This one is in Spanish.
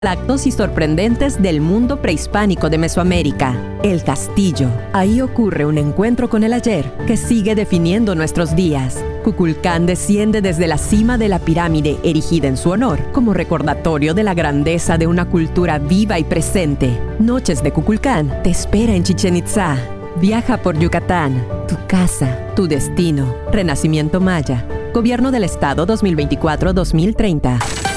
actos y sorprendentes del mundo prehispánico de Mesoamérica. El Castillo. Ahí ocurre un encuentro con el ayer que sigue definiendo nuestros días. Kukulcán desciende desde la cima de la pirámide erigida en su honor, como recordatorio de la grandeza de una cultura viva y presente. Noches de Kukulcán te espera en Chichén Itzá. Viaja por Yucatán, tu casa, tu destino. Renacimiento Maya. Gobierno del Estado 2024-2030.